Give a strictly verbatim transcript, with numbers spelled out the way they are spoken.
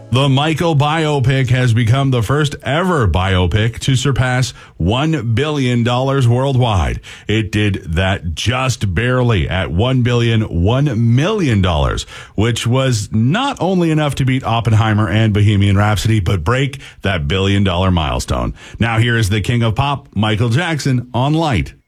The Michael biopic has become the first ever biopic to surpass one billion dollars worldwide. It did that just barely at one billion one million dollars, which was not only enough to beat Oppenheimer and Bohemian Rhapsody, but break that billion dollar milestone. Now here is the king of pop, Michael Jackson, on Light.